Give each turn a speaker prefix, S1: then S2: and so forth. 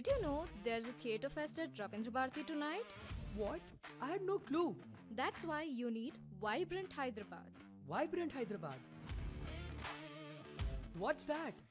S1: Did you know there's a theatre fest at Ravindra Bharati tonight?
S2: What? I had no clue.
S1: That's why you need Vibrant Hyderabad.
S2: Vibrant Hyderabad. What's that?